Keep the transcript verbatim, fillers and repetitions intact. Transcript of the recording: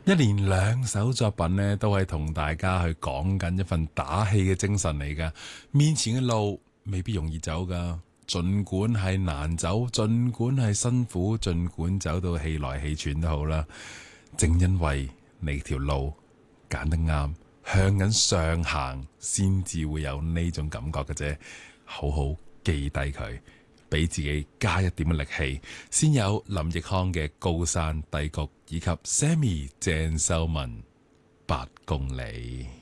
一連兩首作品呢，都係同大家去講緊一份打氣嘅精神嚟噶。面前嘅路未必容易走噶，盡管係難走，盡管係辛苦，盡管走到氣來氣喘都好啦。正因為你條路揀得啱，向緊上行，先至會有呢種感覺嘅啫。好好記低佢，俾自己加一點嘅力氣，先有林奕匡嘅高山低谷，以及 Sammy 鄭秀文八公里。